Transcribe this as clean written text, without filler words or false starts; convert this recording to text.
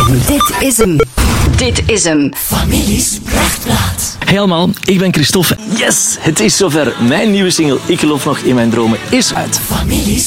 Dit is hem. Dit is hem. Families Prachtplaat. Hey allemaal, ik ben Christophe. Yes, het is zover. Mijn nieuwe single Ik geloof nog in mijn dromen is uit. Families